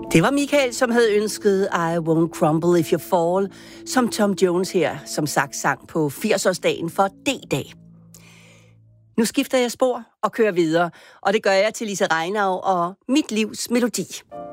Det var Michael, som havde ønsket I Won't Crumble If You Fall, som Tom Jones her, som sagt, sang på 80-årsdagen for D-dag. Nu skifter jeg spor og kører videre, og det gør jeg til Lise Reinau og Mit livs melodi.